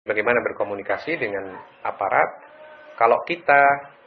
bagaimana berkomunikasi dengan aparat. Kalau kita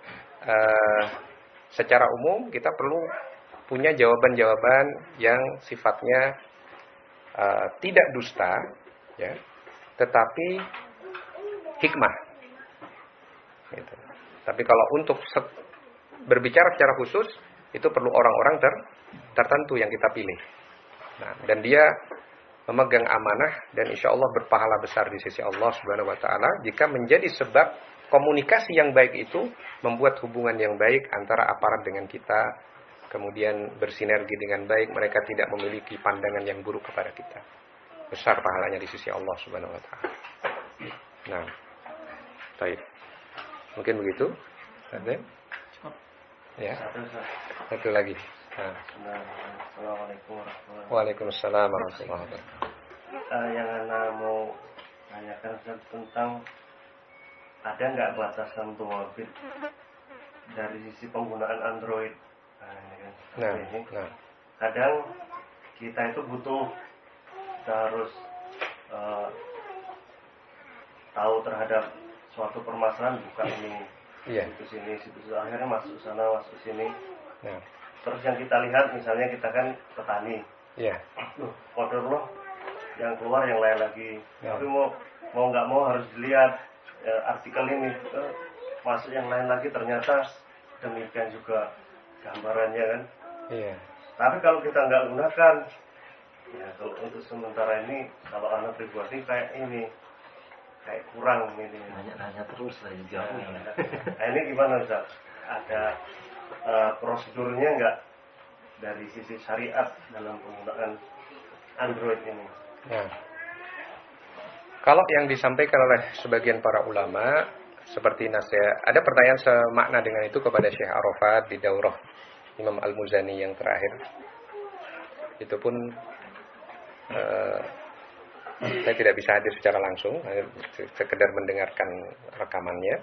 secara umum kita perlu punya jawaban-jawaban yang sifatnya tidak dusta, ya, tetapi hikmah. Gitu. Tapi kalau untuk berbicara secara khusus, itu perlu orang-orang tertentu yang kita pilih. Nah, dan dia memegang amanah dan insya Allah berpahala besar di sisi Allah Subhanahu Wa Taala jika menjadi sebab komunikasi yang baik itu membuat hubungan yang baik antara aparat dengan kita, kemudian bersinergi dengan baik, mereka tidak memiliki pandangan yang buruk kepada kita. Besar pahalanya di sisi Allah Subhanahu Wa Taala. Nah, baik. Mungkin begitu. Ada? Ya. Satu lagi. Nah. Assalamualaikum warahmatullahi wabarakatuh. Waalaikumsalam warahmatullahi wabarakatuh. Yang Ana mau tanyakan tentang ada nggak batasan untuk mobil dari sisi penggunaan Android? Nah. Kadang kita itu butuh, kita harus tahu terhadap suatu permasalahan, buka ini, situs ini, situs akhirnya masuk sana, masuk sini. Nah. Terus yang kita lihat, misalnya kita kan petani, kotor yang keluar yang lain lagi. Tapi mau nggak mau harus dilihat artikel ini, masuk yang lain lagi, ternyata demikian juga gambarannya kan. Iya. Tapi kalau kita nggak gunakan, ya kalau untuk sementara ini, kalau anak pribadi kayak ini, kayak kurang ini. Nanya terus lah jawabnya. Nah ini gimana Ustaz? Ada prosedurnya nggak dari sisi syariat dalam penggunaan Android ini? Nah, kalau yang disampaikan oleh sebagian para ulama seperti nasihat, ada pertanyaan semakna dengan itu kepada Syekh Arafat di daurah Imam Al-Muzani yang terakhir. Itu pun saya tidak bisa hadir secara langsung, sekedar mendengarkan rekamannya.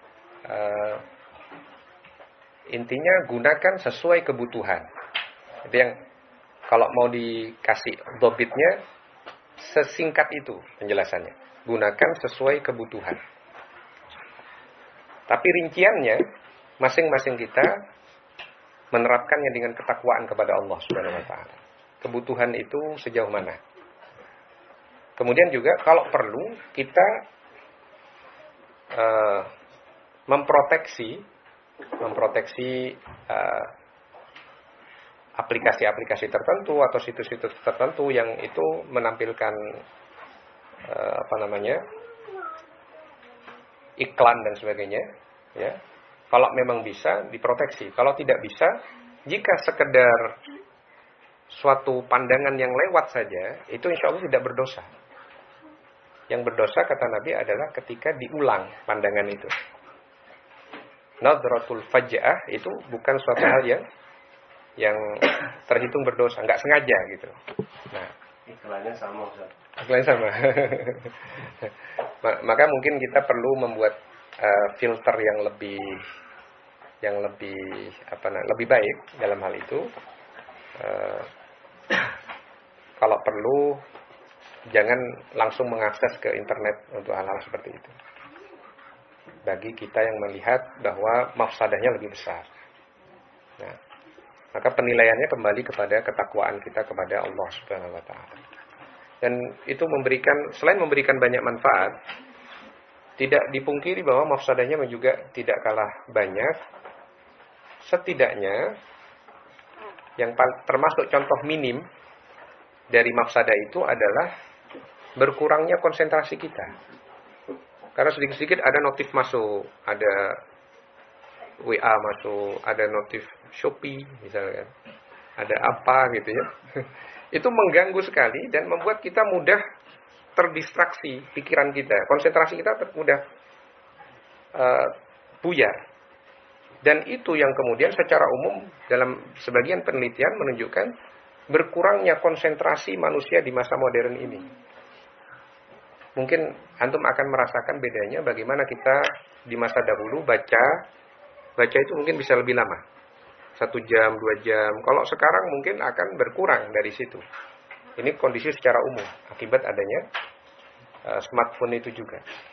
Intinya gunakan sesuai kebutuhan. Itu yang kalau mau dikasih dobitnya sesingkat itu penjelasannya. Gunakan sesuai kebutuhan. Tapi rinciannya masing-masing kita menerapkannya dengan ketakwaan kepada Allah Subhanahu Wa Taala. Kebutuhan itu sejauh mana? Kemudian juga kalau perlu kita memproteksi aplikasi-aplikasi tertentu atau situs-situs tertentu yang itu menampilkan iklan dan sebagainya, ya. Kalau memang bisa diproteksi, kalau tidak bisa, jika sekedar suatu pandangan yang lewat saja, itu insya Allah tidak berdosa. Yang berdosa kata Nabi adalah ketika diulang pandangan itu. Nadratul faj'ah itu bukan suatu hal yang terhitung berdosa, nggak sengaja gitu. Nah, iklannya sama Ustaz. Iklannya sama. Maka mungkin kita perlu membuat filter yang lebih baik dalam hal itu. Kalau perlu jangan langsung mengakses ke internet untuk hal-hal seperti itu. Bagi kita yang melihat bahwa mafsadahnya lebih besar. Nah, maka penilaiannya kembali kepada ketakwaan kita kepada Allah Subhanahu Wa Taala. Dan itu selain memberikan banyak manfaat, tidak dipungkiri bahwa mafsadahnya juga tidak kalah banyak. Setidaknya yang termasuk contoh minim dari mafsadah itu adalah berkurangnya konsentrasi kita. Karena sedikit-sedikit ada notif masuk, ada WA masuk, ada notif Shopee misalnya, ada apa gitu ya. Itu mengganggu sekali dan membuat kita mudah terdistraksi pikiran kita, konsentrasi kita mudah buyar. Dan itu yang kemudian secara umum dalam sebagian penelitian menunjukkan berkurangnya konsentrasi manusia di masa modern ini. Mungkin antum akan merasakan bedanya bagaimana kita di masa dahulu baca itu mungkin bisa lebih lama, 1 jam, 2 jam. Kalau sekarang mungkin akan berkurang dari situ. Ini kondisi secara umum akibat adanya smartphone itu juga.